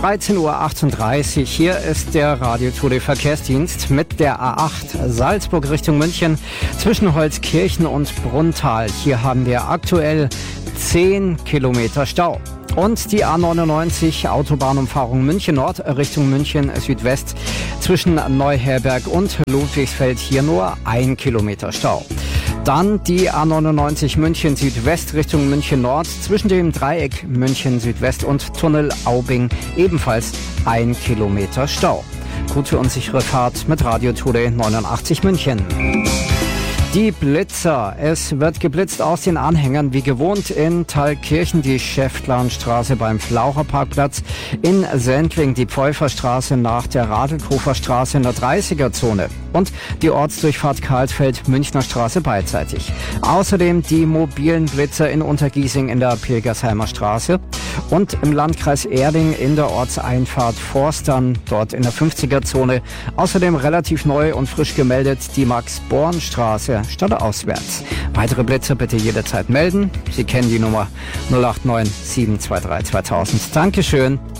13:38 Uhr. Hier ist der Radio Today Verkehrsdienst mit der A8 Salzburg Richtung München zwischen Holzkirchen und Brunnthal. Hier haben wir aktuell 10 Kilometer Stau. Und die A99 Autobahnumfahrung München Nord Richtung München Südwest zwischen Neuherberg und Ludwigsfeld hier nur 1 Kilometer Stau. Dann die A99 München Südwest Richtung München Nord zwischen dem Dreieck München Südwest und Tunnel Aubing ebenfalls 1 Kilometer Stau. Gute und sichere Fahrt mit Radio Today 89 München. Die Blitzer. Es wird geblitzt aus den Anhängern wie gewohnt in Thalkirchen, die Schäftlarnstraße beim Flaucherparkplatz, in Sendling die Pfeuferstraße nach der Radlkofer Straße in der 30er-Zone und die Ortsdurchfahrt Karlsfeld Münchner Straße beidseitig. Außerdem die mobilen Blitzer in Untergiesing in der Pilgersheimer Straße und im Landkreis Erding in der Ortseinfahrt Forstern, dort in der 50er-Zone. Außerdem relativ neu und frisch gemeldet die Max-Born-Straße stadtauswärts. Weitere Blitzer bitte jederzeit melden. Sie kennen die Nummer 089 723 2000. Dankeschön.